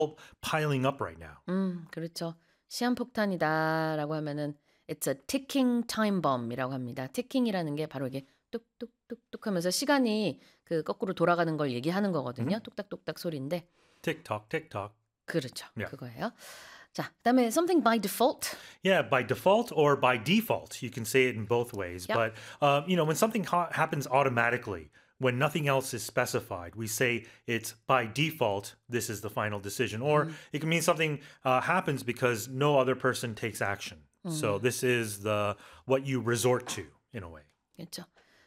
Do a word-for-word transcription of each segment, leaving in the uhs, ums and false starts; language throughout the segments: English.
piling up right now. 음, 그렇죠. 시한폭탄이다라고 하면은 it's a ticking time bomb이라고 합니다. ticking이라는 게 바로 이게 뚝뚝뚝뚝 하면서 시간이 그 거꾸로 돌아가는 걸 얘기하는 거거든요. Mhm. 뚝딱뚝딱 소리인데. Tick tock, tick tock. 그렇죠. Yeah. 그거예요. 자, 그다음에 something by default. Yeah, by default or by default. You can say it in both ways. Yep. But, uh, you know, when something ha- happens automatically, when nothing else is specified, we say it's by default, this is the final decision. Or it can mean something uh, happens because no other person takes action. So this is the what you resort to in a way. 그렇죠.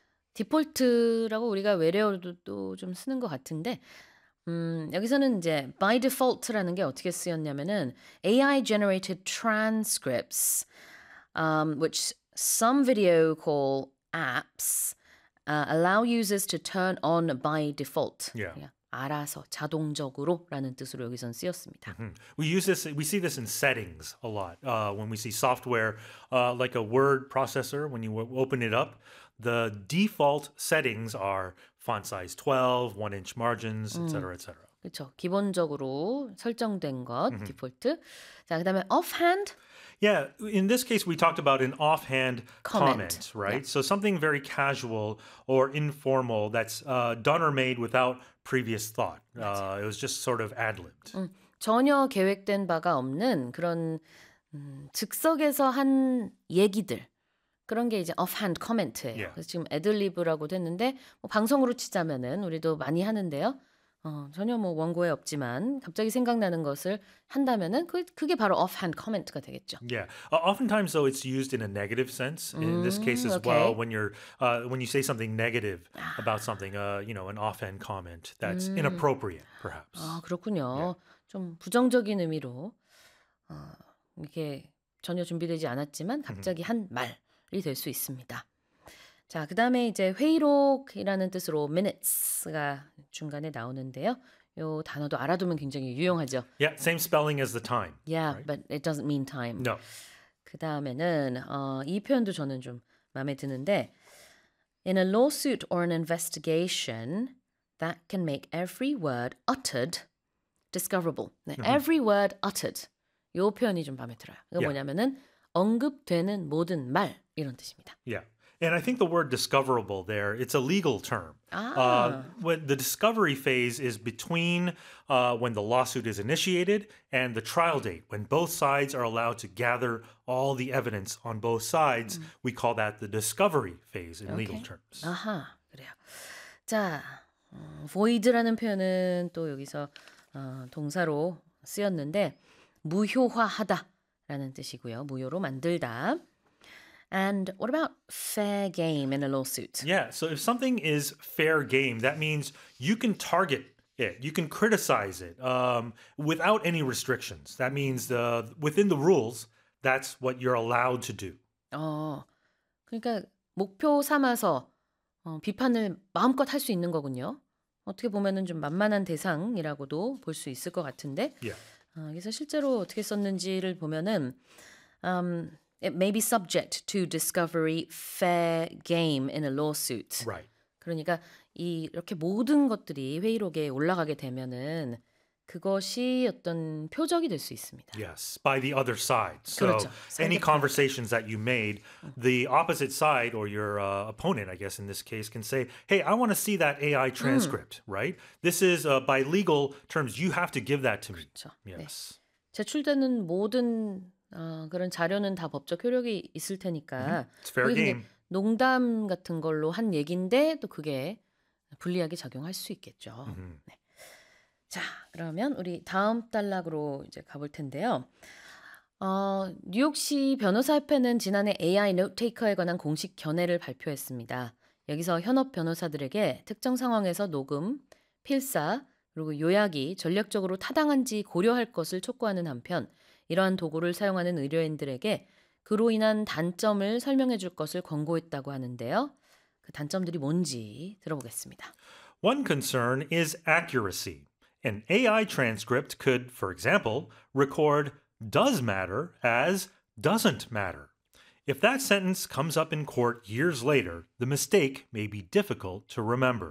디폴트라고 우리가 외래어로도 좀 쓰는 것 같은데 음, 여기서는 이제 by default라는 게 어떻게 쓰였냐면은 에이아이 generated transcripts, um, which some video call apps, uh, allow users to turn on by default. Yeah. 그냥 알아서 자동적으로라는 뜻으로 여기선 쓰였습니다. Hmm. We use this. We see this in settings a lot. Uh, when we see software, uh, like a word processor, when you w- open it up, the default settings are font size twelve, one inch margins, et cetera, et cetera. 그렇죠. 기본적으로 설정된 것, 디폴트. 자, 그다음에 offhand. Yeah, in this case, we talked about an offhand Comment. comment, right? Yeah. So something very casual or informal that's uh, done or made without previous thought. Uh, it was just sort of ad-libbed. 음, 전혀 계획된 바가 없는 그런 음, 즉석에서 한 얘기들. 그런 게 이제 offhand comment예요. Yeah. 그래서 지금 애들리브라고도 했는데 뭐 방송으로 치자면은 우리도 많이 하는데요. 어, 전혀 뭐 원고에 없지만 갑자기 생각나는 것을 한다면은 그, 그게 바로 offhand comment가 되겠죠. Yeah. Uh, oftentimes, though, it's used in a negative sense. In this case as okay. well, when you're uh, when you say something negative about something, uh, you know, an offhand comment that's inappropriate, perhaps. 아, 그렇군요. 좀 부정적인 의미로 어, 이렇게 전혀 준비되지 않았지만 갑자기 한 말이 될 수 있습니다. 자, 그다음에 이제 회의록이라는 뜻으로 minutes가 중간에 나오는데요. 요 단어도 알아두면 굉장히 유용하죠. Yeah, same spelling as the time. Yeah, but it doesn't mean time. No. 그다음에는 어, 이 표현도 저는 좀 마음에 드는데 In a lawsuit or an investigation that can make every word uttered discoverable. 네, every word uttered. 요 표현이 좀 마음에 들어요. 이거 Yeah. 뭐냐면은 언급되는 모든 말 이런 뜻입니다. Yeah. And I think the word discoverable there, it's a legal term. Ah. Uh, when the discovery phase is between uh, when the lawsuit is initiated and the trial date, when both sides are allowed to gather all the evidence on both sides. We call that the discovery phase in legal Okay. terms. 아하, 그래요. 자, 어, void라는 표현은 또 여기서 어, 동사로 쓰였는데 무효화하다라는 뜻이고요. 무효로 만들다. And what about fair game in a lawsuit? Yeah, so if something is fair game, that means you can target it, you can criticize it um, without any restrictions. That means the, within the rules, that's what you're allowed to do. 어, 그러니까 목표 삼아서 어, 비판을 마음껏 할 수 있는 거군요. 어떻게 보면은 좀 만만한 대상이라고도 볼 수 있을 것 같은데 Yeah. 어, 그래서 실제로 어떻게 썼는지를 보면은 um, it may be subject to discovery fair game in a lawsuit. Right. 그러니까 이 이렇게 모든 것들이 회의록에 올라가게 되면은 그것이 어떤 표적이 될 수 있습니다. Yes, by the other side. So 그렇죠. any 상대편. conversations that you made, the opposite side or your uh, opponent, I guess in this case, can say, "Hey, I want to see that A I transcript." Right? This is uh, by legal terms, you have to give that to me. 그렇죠. 네. Yes. 제출되는 모든 어, 그런 자료는 다 법적 효력이 있을 테니까 It's fair 그게 이제 game. 농담 같은 걸로 한 얘기인데 또 그게 불리하게 작용할 수 있겠죠. 네. 자, 그러면 우리 다음 단락으로 이제 가볼 텐데요. 어, 뉴욕시 변호사협회는 지난해 에이아이 노트테이커에 관한 공식 견해를 발표했습니다. 여기서 현업 변호사들에게 특정 상황에서 녹음, 필사, 그리고 요약이 전략적으로 타당한지 고려할 것을 촉구하는 한편 이러한 도구를 사용하는 의뢰인들에게 그로 인한 단점을 설명해 줄 것을 권고했다고 하는데요. 그 단점들이 뭔지 들어보겠습니다. One concern is accuracy. An A I transcript could, for example, record does matter as doesn't matter. If that sentence comes up in court years later, the mistake may be difficult to remember.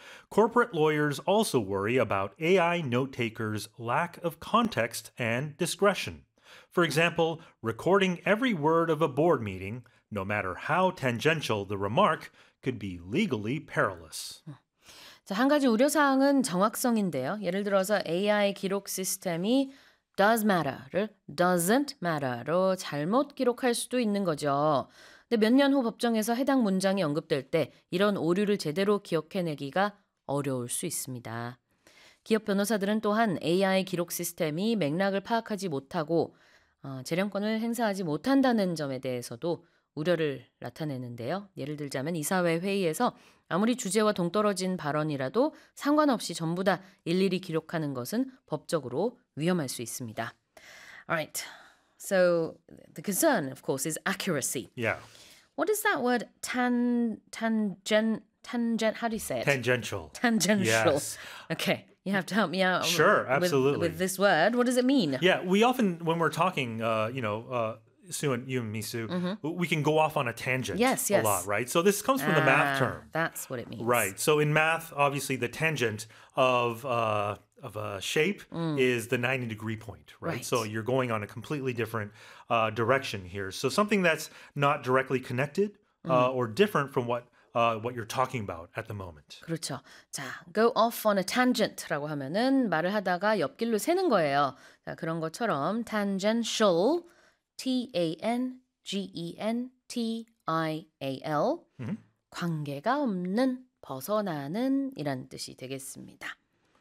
Corporate lawyers also worry about A I note takers' lack of context and discretion. For example, recording every word of a board meeting, no matter how tangential the remark, could be legally perilous. 자, 한 가지 우려사항은 정확성인데요. 예를 들어서 에이아이 기록 시스템이 does matter를 doesn't matter로 잘못 기록할 수도 있는 거죠. 근데 몇 년 후 법정에서 해당 문장이 언급될 때 이런 오류를 제대로 기억해내기가 어려울 수 있습니다. 기업 변호사들은 또한 에이아이 기록 시스템이 맥락을 파악하지 못하고 어, 재량권을 행사하지 못한다는 점에 대해서도 우려를 나타내는데요. 예를 들자면 이사회 회의에서 아무리 주제와 동떨어진 발언이라도 상관없이 전부 다 일일이 기록하는 것은 법적으로 위험할 수 있습니다. Alright, so the concern, of course, is accuracy. Yeah. What is that word? Tan, tangent, tangent. How do you say it? Tangential. Tangential. Yes. Okay, you have to help me out. Sure, with- absolutely. With, this word, what does it mean? Yeah, we often, when we're talking, uh, you know, uh, Sue and you and me, Sue, we can go off on a tangent Yes, a yes. lot, right? So this comes from the math Ah, term. That's what it means. Right. So in math, obviously, the tangent of uh, of a shape is the ninety degree point, right? Right. So you're going on a completely different uh, direction here. So something that's not directly connected uh, or different from what uh, what you're talking about at the moment. 그렇죠. 자, go off on a tangent라고 하면은 말을 하다가 옆길로 새는 거예요. 자, 그런 것처럼 tangential, T A N G E N T I A L, Mhm. 관계가 없는, 벗어나는 이란 뜻이 되겠습니다.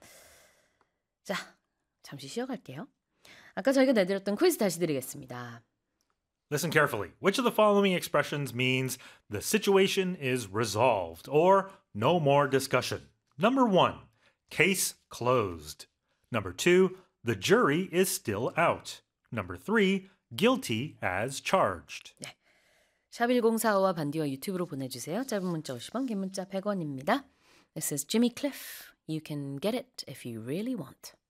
자, 잠시 쉬어갈게요. 아까 저희가 내드렸던 퀴즈 다시 드리겠습니다. Listen carefully. Which of the following expressions means the situation is resolved or no more discussion? Number one, case closed. Number two, the jury is still out. Number three, guilty as charged. 샵 일공사오와 반디와 유튜브로 보내주세요. 짧은 문자 오십 원, 긴 문자 백 원입니다. This is Jimmy Cliff. You can get it if you really want.